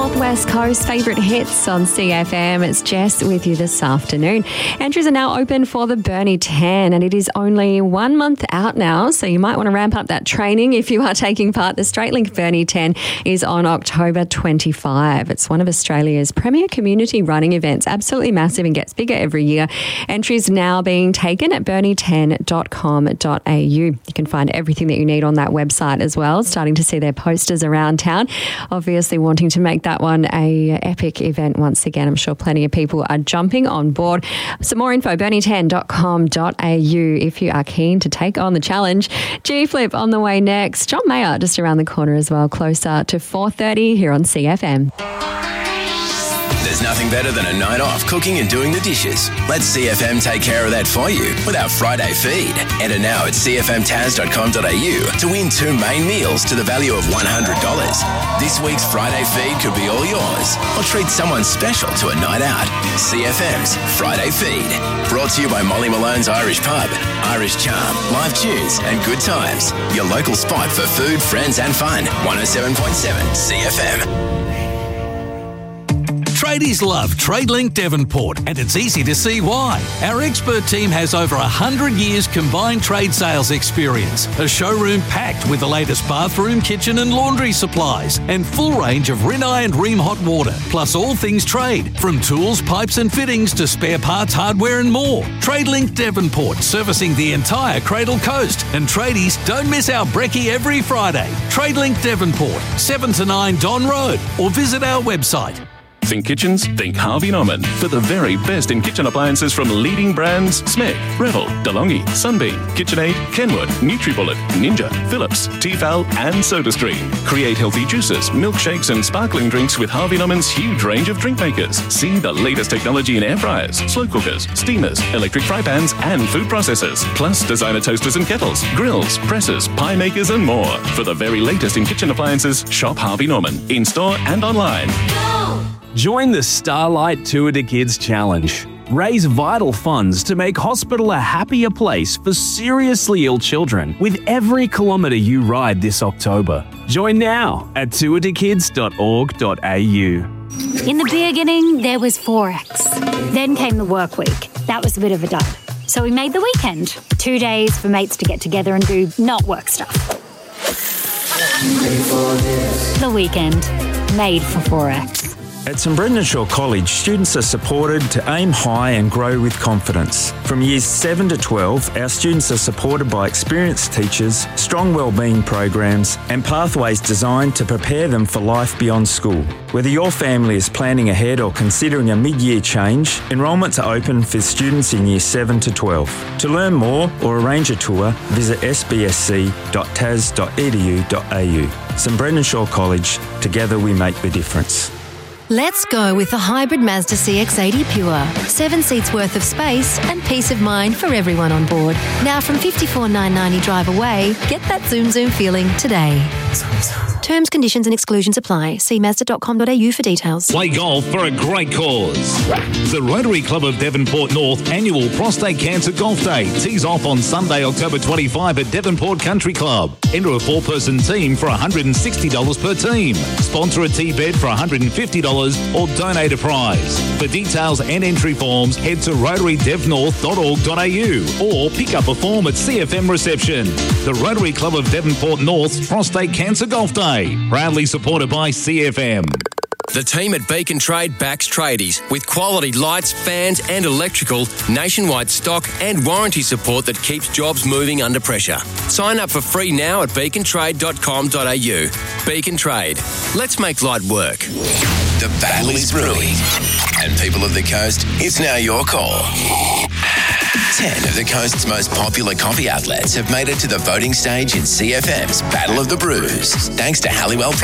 West Coast favourite hits on CFM. It's Jess with you this afternoon. Entries are now open for the Burnie 10 and it is only 1 month out now, so you might want to ramp up that training if you are taking part. The Straightlink Burnie 10 is on October 25. It's one of Australia's premier community running events, absolutely massive and gets bigger every year. Entries now being taken at burnie10.com.au. You can find everything that you need on that website as well. Starting to see their posters around town. Obviously wanting to make that one a epic event once again. I'm sure plenty of people are jumping on board. Some more info, burnie10.com.au if you are keen to take on the challenge. G-Flip on the way next. John Mayer just around the corner as well, closer to 4:30 here on CFM. There's nothing better than a night off cooking and doing the dishes. Let CFM take care of that for you with our Friday feed. Enter now at cfmtaz.com.au to win 2 main meals to the value of $100. This week's Friday feed could be all yours, or treat someone special to a night out. CFM's Friday feed. Brought to you by Molly Malone's Irish Pub, Irish Charm, live tunes and good times. Your local spot for food, friends and fun. 107.7 CFM. Tradies love Tradelink Devonport, and it's easy to see why. Our expert team has over 100 years combined trade sales experience, a showroom packed with the latest bathroom, kitchen and laundry supplies, and full range of Rinnai and Rheem hot water, plus all things trade, from tools, pipes and fittings to spare parts, hardware and more. Tradelink Devonport, servicing the entire Cradle Coast. And tradies, don't miss our brekkie every Friday. Tradelink Devonport, 7 to 9 Don Road, or visit our website. Think kitchens? Think Harvey Norman. For the very best in kitchen appliances from leading brands Smeg, Revel, DeLonghi, Sunbeam, KitchenAid, Kenwood, NutriBullet, Ninja, Philips, Tefal and SodaStream. Create healthy juices, milkshakes and sparkling drinks with Harvey Norman's huge range of drink makers. See the latest technology in air fryers, slow cookers, steamers, electric fry pans and food processors. Plus designer toasters and kettles, grills, presses, pie makers and more. For the very latest in kitchen appliances, shop Harvey Norman. In store and online. Join the Starlight Tour to Kids Challenge. Raise vital funds to make hospital a happier place for seriously ill children with every kilometre you ride this October. Join now at tourtokids.org.au. In the beginning, there was Forex. Then came the work week. That was a bit of a dud. So we made the weekend. 2 days for mates to get together and do not work stuff. The weekend. Made for Forex. At St Brendan Shaw College, students are supported to aim high and grow with confidence. From years 7 to 12, our students are supported by experienced teachers, strong wellbeing programs and pathways designed to prepare them for life beyond school. Whether your family is planning ahead or considering a mid-year change, enrolments are open for students in years 7 to 12. To learn more or arrange a tour, visit sbsc.tas.edu.au. St Brendan Shaw College, together we make the difference. Let's go with the hybrid Mazda CX-80 Pure. 7 seats worth of space and peace of mind for everyone on board. Now from $54,990 drive away, get that zoom feeling today. Terms, conditions and exclusions apply. See Mazda.com.au for details. Play golf for a great cause. The Rotary Club of Devonport North annual Prostate Cancer Golf Day tees off on Sunday, October 25 at Devonport Country Club. Enter a 4-person team for $160 per team. Sponsor a tee bed for $150 or donate a prize. For details and entry forms, head to rotarydevnorth.org.au or pick up a form at CFM reception. The Rotary Club of Devonport North's Prostate Cancer Golf Day, proudly supported by CFM. The team at Beacon Trade backs tradies with quality lights, fans and electrical, nationwide stock and warranty support that keeps jobs moving under pressure. Sign up for free now at beacontrade.com.au. Beacon Trade. Let's make light work. The battle is brewing. And people of the coast, it's now your call. 10 of the coast's most popular coffee outlets have made it to the voting stage in CFM's Battle of the Brews, thanks to Halliwell